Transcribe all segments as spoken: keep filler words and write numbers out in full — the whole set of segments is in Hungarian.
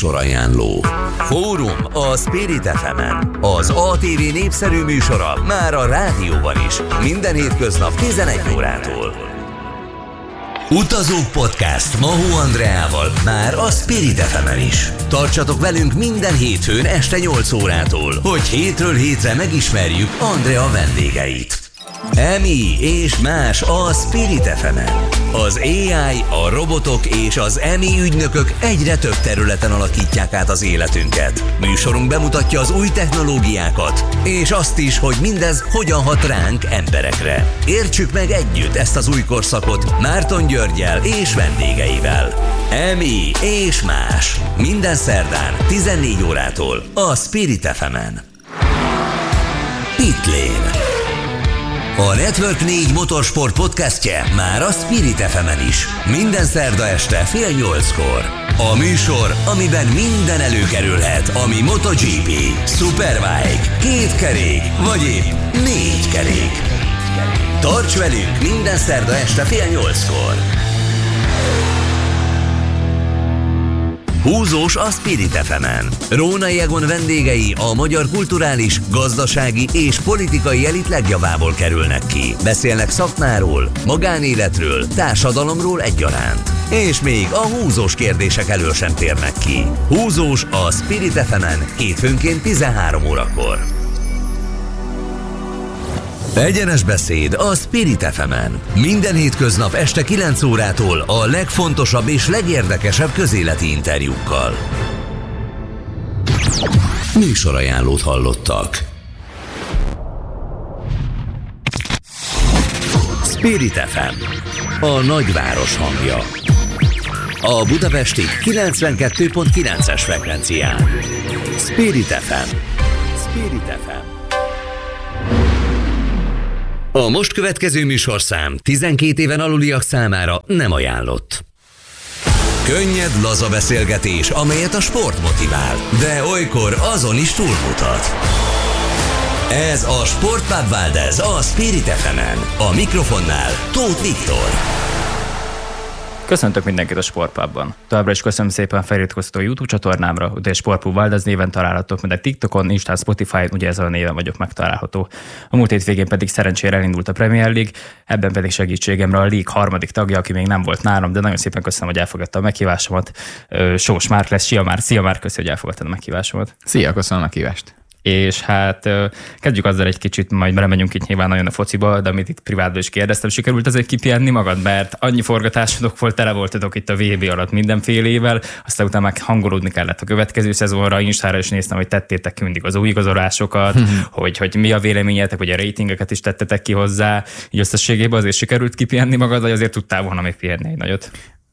Műsorajánló. Fórum a Spirit ef emen. Az á té vé népszerű műsora már a rádióban is. Minden hétköznap tizenegy órától. Utazók Podcast Mahó Andreával már a Spirit ef emen is. Tartsatok velünk minden hétfőn este nyolc órától, hogy hétről hétre megismerjük Andrea vendégeit. Emi és más a Spirit ef emen. Az á i, a robotok és az Emi ügynökök egyre több területen alakítják át az életünket. Műsorunk bemutatja az új technológiákat, és azt is, hogy mindez hogyan hat ránk emberekre. Értsük meg együtt ezt az új korszakot Márton Györggyel és vendégeivel. Emi és más. Minden szerdán tizennégy órától a Spirit ef emen. Pitlane. A Network négy motorsport podcastje már a Spirit ef emen is. Minden szerda este fél nyolckor. A műsor, amiben minden előkerülhet, ami MotoGP, Superbike, két kerék, vagy épp négy kerék. Tarts velünk minden szerda este fél nyolckor. Húzós a Spirit ef emen. Rónai Egon vendégei a magyar kulturális, gazdasági és politikai elit legjavából kerülnek ki. Beszélnek szakmáról, magánéletről, társadalomról egyaránt. És még a húzós kérdések elől sem térnek ki. Húzós a Spirit ef emen hétfőnként tizenhárom órakor. Egyenes beszéd a Spirit ef emen. Minden hétköznap este kilenc órától a legfontosabb és legérdekesebb közéleti interjúkkal. Műsorajánlót hallottak. Spirit ef em, a nagyváros hangja. A budapesti kilencvenkettő pont kilences frekvencián. Spirit ef em. Spirit ef em. A most következő műsorszám tizenkét éven aluliak számára nem ajánlott. Könnyed, laza beszélgetés, amelyet a sport motivál, de olykor azon is túlmutat. Ez a Sportpub Valdez a Spirit ef emen. A mikrofonnál Tóth Viktor. Köszöntök mindenkit a Sportpubban. Továbbra is köszönöm szépen feliratkoztató YouTube csatornámra, ugye Sportpub Valdez néven találhatók, meg TikTokon, Instán, Spotify-on, ugye ezen a néven vagyok megtalálható. A múlt hétvégén pedig szerencsére elindult a Premier League, ebben pedig segítségemre a League harmadik tagja, aki még nem volt nálam, de nagyon szépen köszönöm, hogy elfogadta a meghívásomat. Sós Márk lesz, szia Márk, szia Márk, köszönöm, hogy elfogadtad a meghívásomat. Szia, köszönöm a kívást. És hát kezdjük azzal egy kicsit, majd belemegyünk itt nyilván nagyon a fociba, de amit itt privátban is kérdeztem, sikerült azért kipihenni magad, mert annyi forgatásodok volt, tele voltatok itt a vé bé alatt mindenfélével, aztán utána meg hangolódni kellett a következő szezonra, Instára is néztem, hogy tettétek ki mindig az új igazolásokat, hogy, hogy mi a véleményetek, hogy a ratingeket is tettetek ki hozzá, így összességében azért sikerült kipihenni magad, vagy azért tudtál volna még pihenni egy nagyot?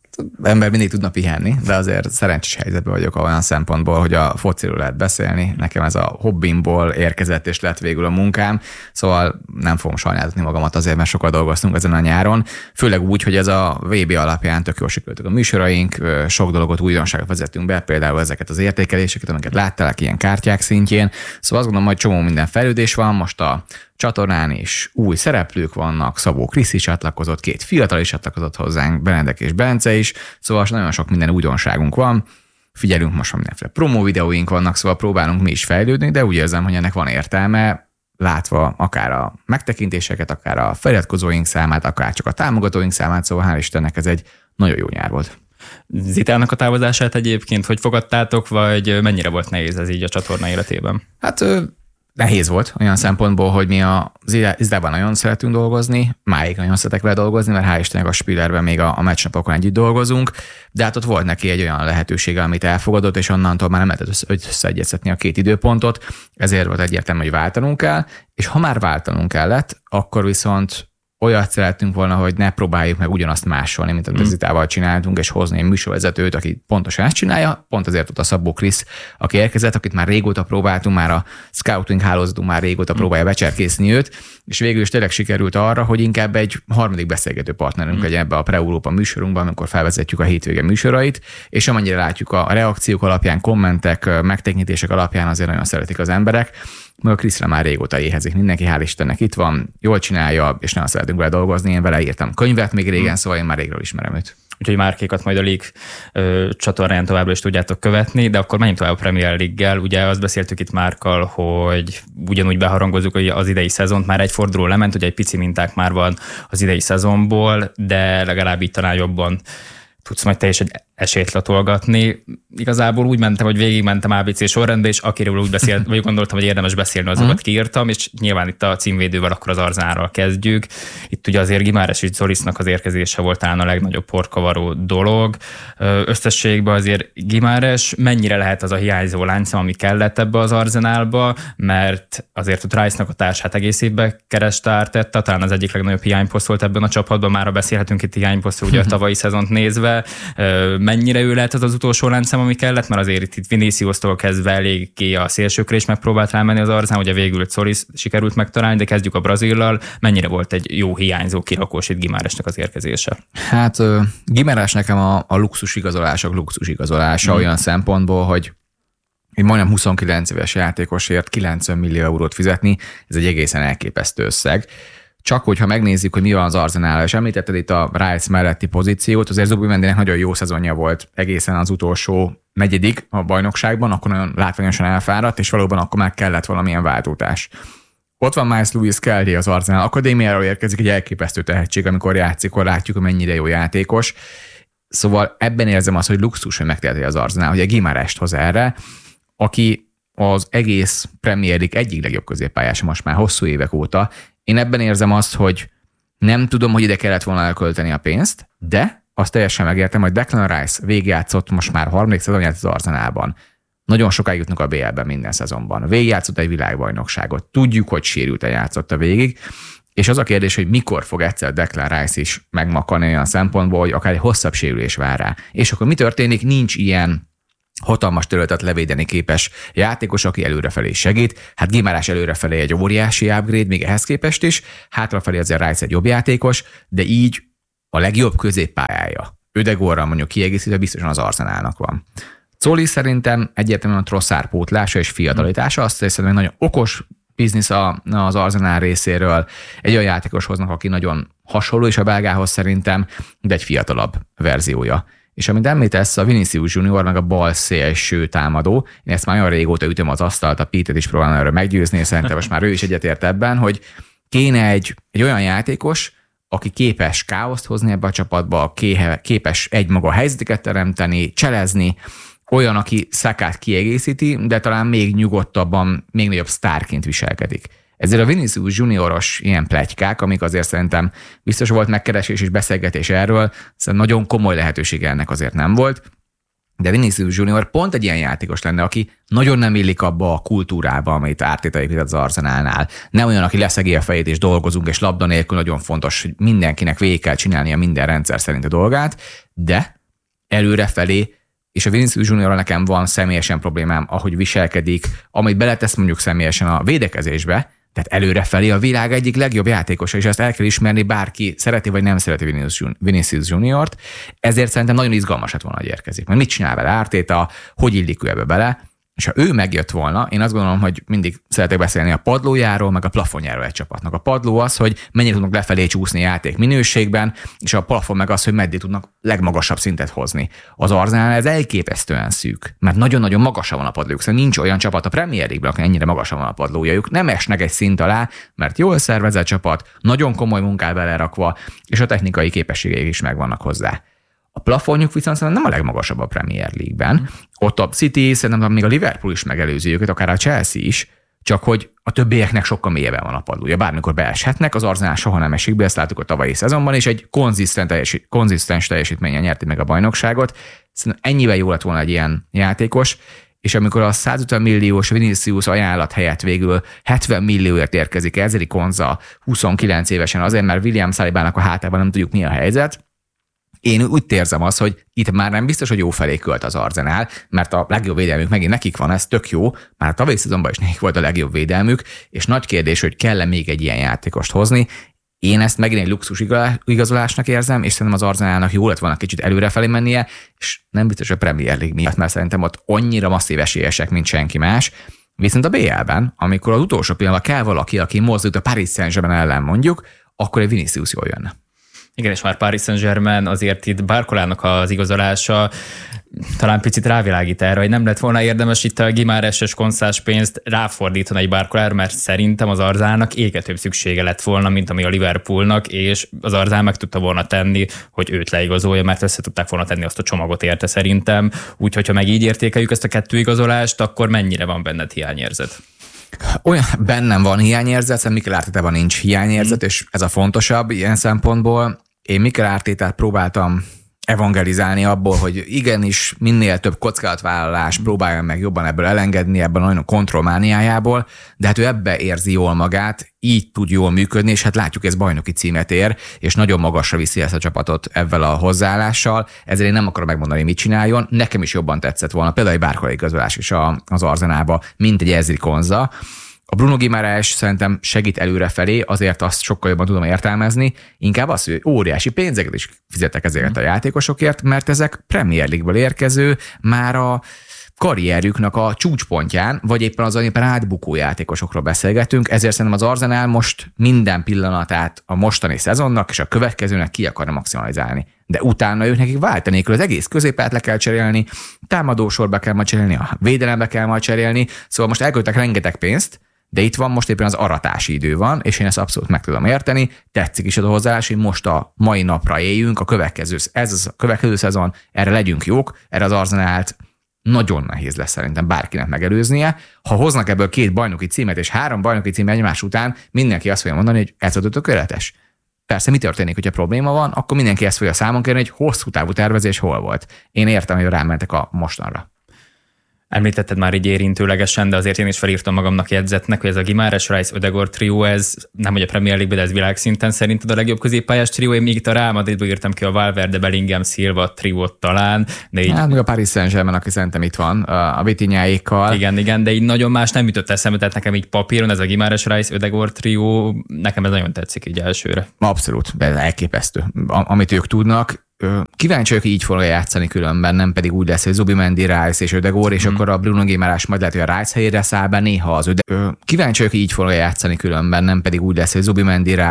Ember mindig tudna pihenni, de azért szerencsés helyzetben vagyok olyan szempontból, hogy a fociról lehet beszélni. Nekem ez a hobbimból érkezett, és lett végül a munkám, szóval nem fogom sajnáltatni magamat azért, mert sokat dolgoztunk ezen a nyáron. Főleg úgy, hogy ez a vé bé alapján tök jól sikerültek a műsoraink, sok dolgot, újdonságot vezettünk be, például ezeket az értékeléseket, amiket láttalak ilyen kártyák szintjén. Szóval azt gondolom, hogy csomó minden fejlődés van, most a csatornán is új szereplők vannak, Szabó Krisz is csatlakozott, két fiatal is csatlakozott hozzánk, Benedek és Bence is, szóval nagyon sok minden újdonságunk van, figyelünk, most már mindenféle promó videóink vannak, szóval próbálunk mi is fejlődni, de úgy érzem, hogy ennek van értelme, látva akár a megtekintéseket, akár a feliratkozóink számát, akár csak a támogatóink számát, szóval hál' Istennek ez egy nagyon jó nyár volt. Zitának a távozását egyébként hogy fogadtátok, vagy mennyire volt nehéz ez így a csatorna életében? Hát nehéz volt olyan szempontból, hogy mi az Izdában nagyon szeretünk dolgozni, máig nagyon szeretek vele dolgozni, mert hál' Istennek a Spillerben még a, a meccsnapokon együtt dolgozunk, de hát ott volt neki egy olyan lehetősége, amit elfogadott, és onnantól már nem lehetett összeegyeztetni a két időpontot, ezért volt egyértelmű, hogy váltanunk kell, és ha már váltanunk kellett, akkor viszont olyat szerettünk volna, hogy ne próbáljuk meg ugyanazt másolni, mint amit az Zitával csináltunk, és hozni egy műsorvezetőt, aki pontosan ezt csinálja. Pont azért volt a Szabó Krisz, aki érkezett, akit már régóta próbáltunk, már a scouting hálózatunk már régóta próbálja becserkészni őt, és végül is tényleg sikerült arra, hogy inkább egy harmadik beszélgető partnerünk legyen ebbe a Pre-Európa műsorunkban, amikor felvezetjük a hétvége műsorait, és amennyire látjuk a reakciók alapján, kommentek, megtekintések alapján azért nagyon szeretik az emberek. Meg a Kriszre már régóta éhezik. Mindenki, hál' Istennek itt van, jól csinálja, és nagyon szeretünk vele dolgozni. Én vele írtam könyvet még régen, szóval én már régről ismerem őt. úgyhogy márkékat majd a League ö, csatornán továbbra is tudjátok követni, de akkor menjünk tovább a Premier League-gel. Ugye azt beszéltük itt Márkkal, hogy ugyanúgy beharangozzuk az idei szezont, már egy forduló lement, ugye egy pici minták már van az idei szezonból, de legalább itt talán jobban tudsz majd te is egy esélyt latolgatni. Igazából úgy mentem, hogy végigmentem á bé cé sorrendben, és akiről úgy beszélt, vagy gondoltam, hogy érdemes beszélni, azokat uh-huh. kiírtam, és nyilván itt a címvédővel akkor az Arsenalról kezdjük. Itt ugye azért Guimaraes és Zolisnak az érkezése volt talán a legnagyobb porkavaró dolog. Összességben azért Guimaraes mennyire lehet az a hiányzó láncszem, ami kellett ebbe az Arsenalba, mert azért ott Rice-nak a társát egész évben kereste Arteta, talán az egyik legnagyobb hiányposzt volt ebben a csapatban, már beszélhetünk itt hiányposztról, ugye a tavalyi szezont nézve. Mennyire ő lehet az az utolsó láncszem, ami kellett, mert azért itt Viniciustól kezdve eléggé a szélsőkre is megpróbált rámenni az Arsenal, ugye végül Solis sikerült megtalálni, de kezdjük a Brazillal. Mennyire volt egy jó hiányzó kirakós itt Guimaraesnek az érkezése? Hát Guimaraes nekem a, a luxus igazolások luxus igazolása mm. olyan szempontból, hogy egy majdnem huszonkilenc éves játékosért kilencven millió eurót fizetni, ez egy egészen elképesztő összeg. Csak hogyha megnézzük, hogy mi van az Arsenal, és említetted itt a Rice melletti pozíciót, azért Zubimendinek nagyon jó szezonja volt egészen az utolsó negyedik a bajnokságban, akkor nagyon látványosan elfáradt, és valóban akkor már kellett valamilyen váltótás. Ott van Miles Lewis Skelly az Arsenal akadémiáról érkezik, egy elképesztő tehetség, amikor játszik, akkor látjuk, hogy mennyire jó játékos. Szóval ebben érzem azt, hogy luxus, hogy megteheti az Arsenal, hogy a Guimaraest hoz erre, aki az egész Premier League egyik legjobb középpályása most már hosszú évek óta. Én ebben érzem azt, hogy nem tudom, hogy ide kellett volna elkölteni a pénzt, de azt teljesen megértem, hogy Declan Rice végigjátszott most már harmadik szezonját az Arsenalban. Nagyon sokáig jutnak a bé el-ben minden szezonban. Végigjátszott egy világbajnokságot. Tudjuk, hogy sérülten játszott a végig, és az a kérdés, hogy mikor fog egyszer Declan Rice is megmakalni olyan szempontból, hogy akár egy hosszabb sérülés vár rá. És akkor mi történik? Nincs ilyen hatalmas területet levédeni képes játékos, aki előrefelé segít. Hát Guimaraes előrefelé egy óriási upgrade, még ehhez képest is. Hátrafelé azért Rice egy jobb játékos, de így a legjobb középpályája. Ödegorral mondjuk kiegészítve biztosan az Arsenalnak van. Zoli szerintem egyértelműen a Trossard pótlása és fiatalitása, azt hiszem, hogy nagyon okos biznisz az Arsenal részéről. Egy olyan játékos hoznak, aki nagyon hasonló is a belgához szerintem, de egy fiatalabb verziója. És amit említesz, a Vinicius Junior meg a bal szélső támadó, én ezt már olyan régóta ütöm az asztalt, a Pete-et is próbálom erről meggyőzni, és szerintem most már ő is egyetért ebben, hogy kéne egy, egy olyan játékos, aki képes káoszt hozni ebbe a csapatba, képes egymaga helyzeteket teremteni, cselezni, olyan, aki Sakát kiegészíti, de talán még nyugodtabban, még nagyobb sztárként viselkedik. Ezért a Vinicius Junioros ilyen pletykák, amik azért szerintem biztos volt megkeresés és beszélgetés erről, szerintem nagyon komoly lehetősége ennek azért nem volt, de Vinicius Junior pont egy ilyen játékos lenne, aki nagyon nem illik abba a kultúrába, amit Arteta épített az Arsenalnál. Nem olyan, aki leszegi a fejét és dolgozunk, és labda nélkül nagyon fontos, hogy mindenkinek végig kell csinálnia minden rendszer szerint a dolgát, de előrefelé, és a Vinicius Juniorral nekem van személyesen problémám, ahogy viselkedik, amit beletesz mondjuk személyesen a védekezésbe, tehát előrefelé a világ egyik legjobb játékosa, és ezt el kell ismerni, bárki szereti vagy nem szereti Vinicius Juniort, ezért szerintem nagyon izgalmas lett volna, hogy érkezik. Mert mit csinál vele Arteta, hogy illik ő ebbe bele, és ha ő megjött volna, én azt gondolom, hogy mindig szeretek beszélni a padlójáról, meg a plafonjáról egy csapatnak. A padló az, hogy mennyire tudnak lefelé csúszni játék minőségben, és a plafon meg az, hogy meddig tudnak legmagasabb szintet hozni. Az Arsenal ez elképesztően szűk, mert nagyon-nagyon magasan van a padlójuk, szóval nincs olyan csapat a Premier League-ben, aki ennyire magasan van a padlójuk. Nem esnek egy szint alá, mert jól szervezett csapat, nagyon komoly munkát belerakva, és a technikai képességeik is megvannak hozzá. A plafonjuk viszont nem a legmagasabb a Premier League-ben. Mm. Ott a City, szerintem még a Liverpool is megelőzi őket, akár a Chelsea is, csak hogy a többieknek sokkal mélyebben van a padlója. Bármikor beeshetnek, az Arsenal soha nem esik be, ezt láttuk a tavalyi szezonban, és egy konzisztens teljesít, konzisztens teljesítményen nyerti meg a bajnokságot. Szerintem ennyivel jó lett volna egy ilyen játékos, és amikor a százötven milliós Vinicius ajánlat helyett végül hetven millióért érkezik Ezri Konza huszonkilenc évesen azért, mert William Salibának a hátában nem tudjuk mi a helyzet, én úgy érzem azt, hogy itt már nem biztos, hogy jó felé költ az Arsenal, mert a legjobb védelmük megint nekik van, ez tök jó, már a tavalyi szezonban is nekik volt a legjobb védelmük, és nagy kérdés, hogy kell-e még egy ilyen játékost hozni. Én ezt megint egy luxus igazolásnak érzem, és szerintem az Arsenalnak jó lett volna kicsit előrefelé mennie, és nem biztos a Premier League miatt, mert szerintem ott annyira masszív esélyesek, mint senki más. Viszont a bé el-ben, amikor az utolsó pillanatban kell valaki, aki mozdult a Paris Saint-Germain ellen mondjuk, akkor egy Vinicius jól jönne. Igen, és már Paris Saint-Germain azért itt Barcolának az igazolása talán picit rávilágít erre, hogy nem lett volna érdemes itt a Gimáres-es konszás pénzt ráfordítani egy Barcolára, mert szerintem az Arzának égetőbb szüksége lett volna, mint ami a Liverpoolnak, és az Arzán meg tudta volna tenni, hogy őt leigazolja, mert össze tudták volna tenni azt a csomagot érte szerintem. Úgyhogy ha meg így értékeljük ezt a kettő igazolást, akkor mennyire van benned hiányérzet? Olyan bennem van hiányérzet, szerintem Mikel Artétában nincs hiányérzet, mm. és ez a fontosabb ilyen szempontból. Én Mikel Artétát próbáltam evangelizálni abból, hogy igenis minél több kockázatvállalás, próbáljon meg jobban ebből elengedni, ebben a nagyon kontrollmániájából, de hát ő ebbe érzi jól magát, így tud jól működni, és hát látjuk, ez bajnoki címet ér, és nagyon magasra viszi ezt a csapatot ezzel a hozzáállással, ezért én nem akarom megmondani, mit csináljon. Nekem is jobban tetszett volna például egy Barcola igazolás is az Arzenába, mint egy Ezri Konza. A Bruno Guimaraes szerintem segít előrefelé, azért azt sokkal jobban tudom értelmezni, inkább az, hogy óriási pénzeket is fizettek ezeket a játékosokért, mert ezek Premier League-ből érkező, már a karrierjüknek a csúcspontján, vagy éppen az éppen átbukó játékosokról beszélgetünk, ezért szerintem az Arsenal most minden pillanatát a mostani szezonnak és a következőnek ki akarna maximalizálni. De utána ők nekik váltani, az egész középát le kell cserélni, támadósorba kell majd cserélni, a védelembe kell majd cserélni, szóval most elköltek rengeteg pénzt, de itt van most éppen az aratási idő van, és én ezt abszolút meg tudom érteni. Tetszik is az a hozzáállás, hogy most a mai napra éljünk, a következő, ez az a következő szezon, erre legyünk jók, erre az Arsenált nagyon nehéz lesz szerintem bárkinek megelőznie. Ha hoznak ebből két bajnoki címet és három bajnoki cím egymás után, mindenki azt fogja mondani, hogy ez a tökéletes. Persze mi történik, hogyha probléma van, akkor mindenki ezt fogja számon kérni, hogy hosszú távú tervezés hol volt. Én értem, hogy rámentek a mostanra. Említetted már így érintőlegesen, de azért én is felírtam magamnak jegyzetnek, hogy ez a Gimares, Rice, Ödegaard trió, ez nem hogy a Premier League-ben, de ez világszinten szerinted a legjobb középpályás trió. Én még itt a Real Madridból írtam ki a Valverde, Bellingham, Silva triót talán. De így... Hát még a Paris Saint-Germain, aki szerintem itt van, a Vitinháékkal. Igen, igen, de így nagyon más nem jutott eszembe, tehát nekem így papíron ez a Gimares, Rice, Ödegaard trió, nekem ez nagyon tetszik így elsőre. Abszolút, ez elképesztő. Amit ők tudnak. Kíváncsi vagyok, így fogja játszani különben, nem pedig úgy lesz, hogy Zubimendi, Rice és Ödegaard, és mm. akkor a Bruno Guimaraes majd lehet, hogy a Rice helyére száll be, néha az Öde... Kíváncsi vagyok, így fogja játszani különben, nem pedig úgy lesz, hogy Zubimendi,